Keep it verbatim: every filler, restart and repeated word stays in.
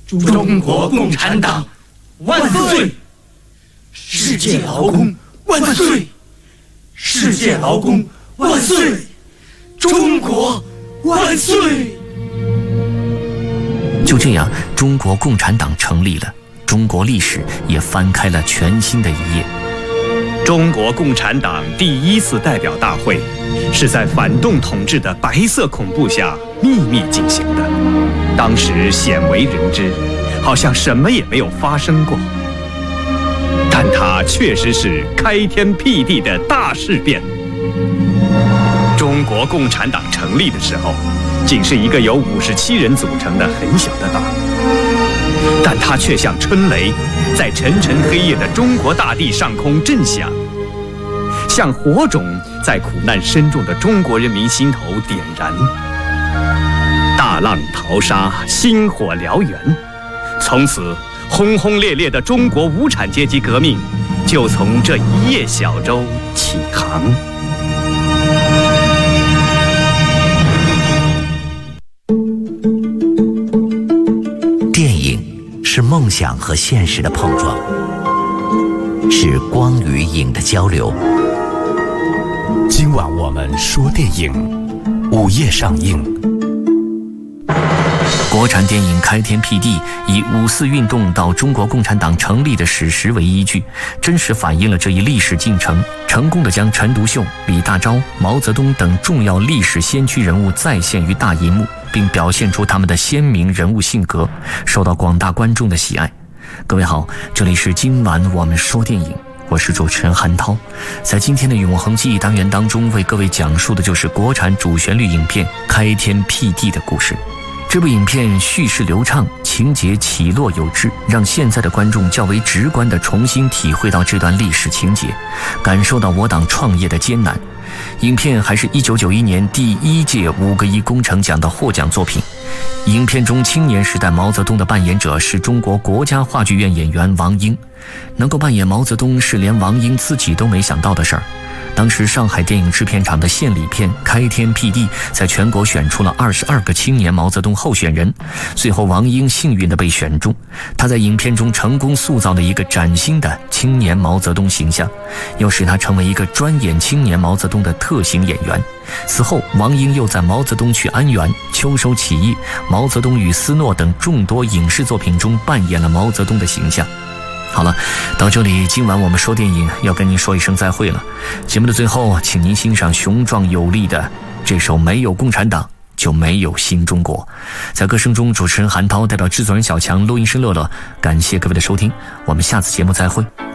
中国共产党万岁！世界劳工万岁！世界劳工万岁！中国万岁！ 就这样，中国共产党成立了，中国历史也翻开了全新的一页。 中国共产党第一次代表大会是在反动统治的白色恐怖下秘密进行的，当时鲜为人知，好像什么也没有发生过。但它确实是开天辟地的大事变。中国共产党成立的时候，仅是一个由五十七人组成的很小的党，但它却像春雷，在沉沉黑夜的中国大地上空震响，像火种在苦难深重的中国人民心头点燃。大浪淘沙，星火燎原，从此轰轰烈烈的中国无产阶级革命就从这一叶小舟起航。 电影是梦想和现实的碰撞，是光与影的交流。 今晚我们说电影，午夜上映。 国产电影开天辟地，以五四运动到中国共产党成立的史实为依据，真实反映了这一历史进程，成功地将陈独秀、李大钊、毛泽东等重要历史先驱人物再现于大银幕，并表现出他们的鲜明人物性格，受到广大观众的喜爱。各位好，这里是今晚我们说电影，我是主持人韩涛。在今天的永恒记忆单元当中，为各位讲述的就是国产主旋律影片《开天辟地》的故事。这部影片叙事流畅，情节起落有致，让现在的观众较为直观地重新体会到这段历史情节，感受到我党创业的艰难。影片还是一九九一年第一届五个一工程奖的获奖作品。影片中青年时代毛泽东的扮演者是中国国家话剧院演员王英，能够扮演毛泽东是连王英自己都没想到的事儿。当时上海电影制片厂的献礼片《开天辟地》在全国选出了二十二个青年毛泽东候选人，最后王英幸运地被选中。他在影片中成功塑造了一个崭新的青年毛泽东形象，又使他成为一个专演青年毛泽东的特型演员。此后，王英又在《毛泽东去安源》《秋收起义》《毛泽东与斯诺》等众多影视作品中扮演了毛泽东的形象。好了，到这里今晚我们说电影要跟您说一声再会了。节目的最后，请您欣赏雄壮有力的这首《没有共产党就没有新中国》。在歌声中，主持人韩涛代表制作人小强、录音师乐乐，感谢各位的收听，我们下次节目再会。